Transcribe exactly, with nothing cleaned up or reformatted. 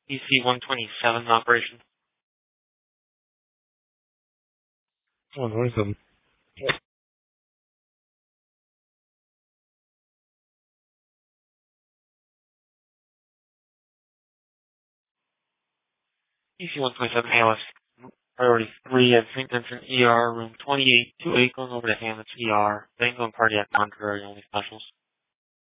E C one twenty-seven operation. one twenty-seven. E C one twenty-seven A L S. Priority three at Saint Vincent E R, room twenty-eight, two eight, going over to Hammett's E R. Then going cardiac monitor, only specials.